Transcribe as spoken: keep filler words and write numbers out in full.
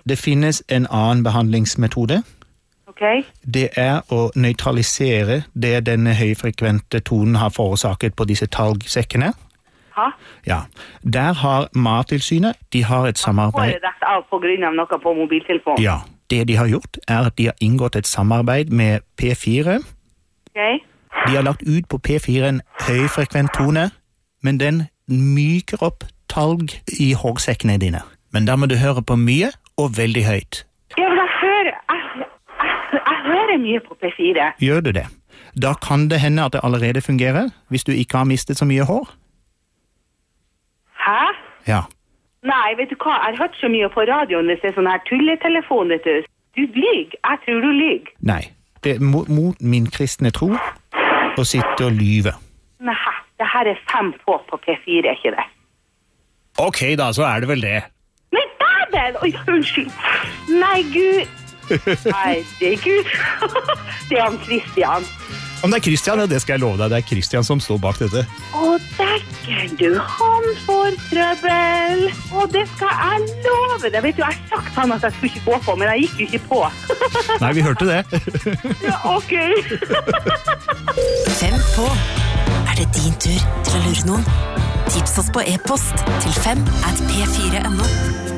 Det finnes en annen behandlingsmetode. Okay. Det er å nøytralisere det denne høyfrekvente tonen har forårsaket på disse talgsekkene. Ha? Ja. Der har Mattilsynet, de har et samarbeid... Får jeg dette av på grunn av noe på mobiltelefonen? Ja. Det de har gjort er at de har inngått et samarbeid med P fire. Okay. De har lagt ut på P fire en høyfrekvent tone, men den myker opp talg i hårsekkene dine. Men da må du høre på mye og veldig høyt. Ja, men jeg hører, jeg, jeg, jeg hører mye på P fire. Gjør du det? Da kan det hende at det allerede fungerer, hvis du ikke har mistet så mye hår. Hæ? Ja. Nei, vet du hva? Jeg har hørt så mye på radioen hvis det er sånn her tulletelefon, vet du. Du lyg. Jeg tror du lyg. Nei, det er mot, mot min kristne tro å sitte og lyve. Nei, det her er fem på på P fire, ikke det? Ok da, så er det vel det. Nei, dæven! Oi, unnskyld. Nei, Gud. Nei, det er Gud. Det er han Christian. Om det er Christian, ja, det skal jeg love deg. Det er Christian som står bak dette. Å, dekker du, han får trøbbel. Å, det skal jeg love deg. Vet du, jeg har sagt han at jeg skulle ikke gå på, men jeg gikk jo ikke på. Nei, vi hørte det. Ja, ok. Fem på. Er det din tur til å lure noen? Tips oss på e-post til fem at p fire punktum no.